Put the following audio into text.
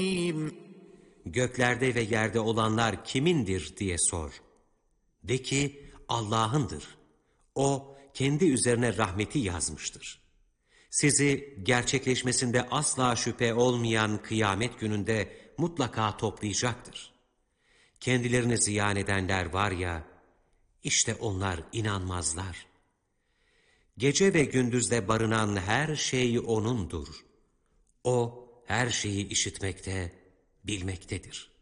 Göklerde ve yerde olanlar kimindir diye sor. De ki Allah'ındır. O kendi üzerine rahmeti yazmıştır. Sizi gerçekleşmesinde asla şüphe olmayan kıyamet gününde mutlaka toplayacaktır. Kendilerini ziyan edenler var ya, işte onlar inanmazlar. Gece ve gündüzde barınan her şey O'nundur. O her şeyi işitmekte, bilmektedir.